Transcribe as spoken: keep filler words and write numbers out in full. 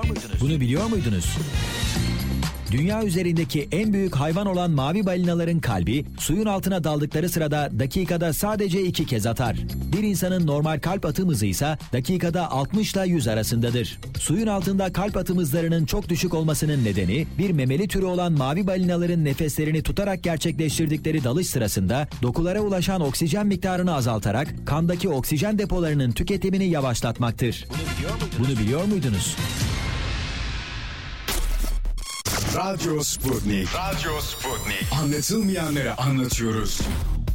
Bunu biliyor muydunuz? Dünya üzerindeki en büyük hayvan olan mavi balinaların kalbi, suyun altına daldıkları sırada dakikada sadece iki kez atar. Bir insanın normal kalp atım hızı ise dakikada altmış ile yüz arasındadır. Suyun altında kalp atım hızlarının çok düşük olmasının nedeni, bir memeli türü olan mavi balinaların nefeslerini tutarak gerçekleştirdikleri dalış sırasında dokulara ulaşan oksijen miktarını azaltarak kandaki oksijen depolarının tüketimini yavaşlatmaktır. Bunu biliyor muydunuz? Radyo Sputnik. Radyo Sputnik. Anlatılmayanları anlatıyoruz.